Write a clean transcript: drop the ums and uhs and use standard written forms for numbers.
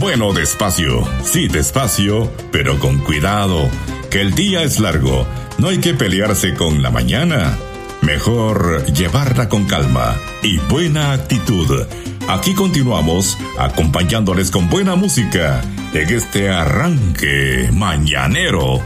Bueno, despacio, sí, despacio, pero con cuidado, que el día es largo, no hay que pelearse con la mañana. Mejor llevarla con calma y buena actitud. Aquí continuamos acompañándoles con buena música en este arranque mañanero.